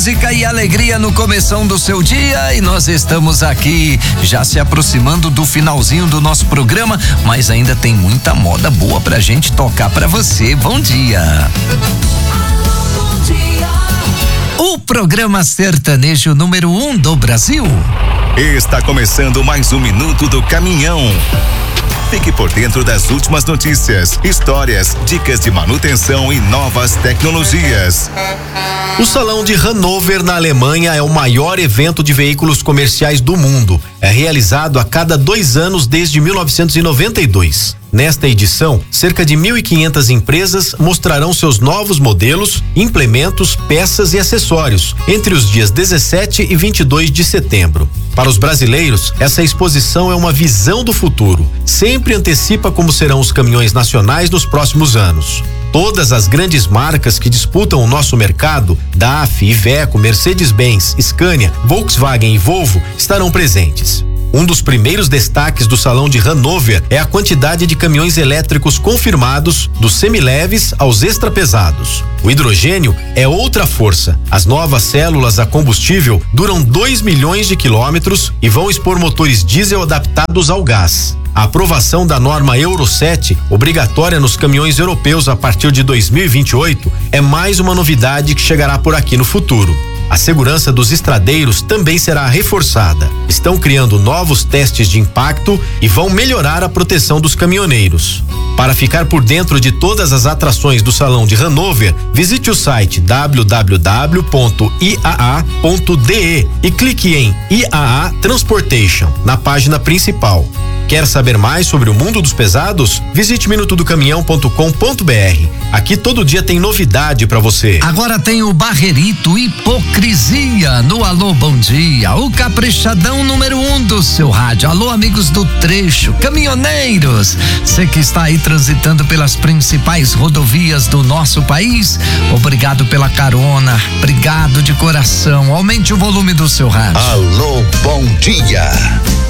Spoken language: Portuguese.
música e alegria no começão do seu dia, e nós estamos aqui já se aproximando do finalzinho do nosso programa, mas ainda tem muita moda boa pra gente tocar pra você. Bom dia. O programa sertanejo número 1 do Brasil. Está começando mais um Minuto do Caminhão. Fique por dentro das últimas notícias, histórias, dicas de manutenção e novas tecnologias. O Salão de Hannover, na Alemanha, é o maior evento de veículos comerciais do mundo. É realizado a cada 2 anos desde 1992. Nesta edição, cerca de 1.500 empresas mostrarão seus novos modelos, implementos, peças e acessórios entre os dias 17 e 22 de setembro. Para os brasileiros, essa exposição é uma visão do futuro. Sempre antecipa como serão os caminhões nacionais nos próximos anos. Todas as grandes marcas que disputam o nosso mercado, DAF, Iveco, Mercedes-Benz, Scania, Volkswagen e Volvo, estarão presentes. Um dos primeiros destaques do Salão de Hannover é a quantidade de caminhões elétricos confirmados, dos semileves aos extrapesados. O hidrogênio é outra força. As novas células a combustível duram 2 milhões de quilômetros e vão expor motores diesel adaptados ao gás. A aprovação da norma Euro 7, obrigatória nos caminhões europeus a partir de 2028, é mais uma novidade que chegará por aqui no futuro. A segurança dos estradeiros também será reforçada. Estão criando novos testes de impacto e vão melhorar a proteção dos caminhoneiros. Para ficar por dentro de todas as atrações do Salão de Hannover, visite o site www.iaa.de e clique em IAA Transportation na página principal. Quer saber mais sobre o mundo dos pesados? Visite minutodocaminhão.com.br. Aqui todo dia tem novidade pra você. Agora tem o Barrerito Hipocrisia no Alô Bom Dia, o caprichadão número 1 do seu rádio. Alô, amigos do trecho, caminhoneiros, você que está aí transitando pelas principais rodovias do nosso país, obrigado pela carona, obrigado de coração. Aumente o volume do seu rádio. Alô Bom Dia.